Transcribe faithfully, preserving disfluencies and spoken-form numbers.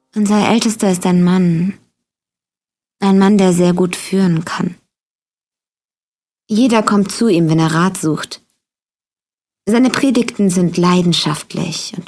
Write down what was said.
Unser Ältester ist ein Mann. Ein Mann, der sehr gut führen kann. Jeder kommt zu ihm, wenn er Rat sucht. Seine Predigten sind leidenschaftlich und